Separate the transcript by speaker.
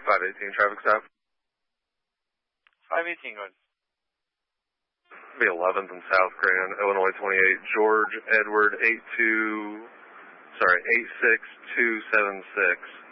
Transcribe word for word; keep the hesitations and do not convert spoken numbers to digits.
Speaker 1: five eighteen traffic stop.
Speaker 2: five eighteen, go ahead.
Speaker 1: The eleventh and South Grand, Illinois twenty-eight, George Edward eight two, sorry, eight six two seven six.